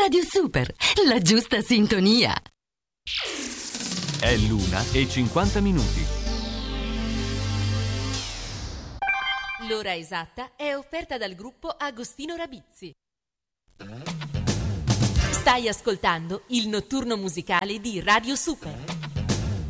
Radio Super, la giusta sintonia. È l'1:50. L'ora esatta è offerta dal gruppo Agostino Rabizzi. Stai ascoltando il notturno musicale di Radio Super.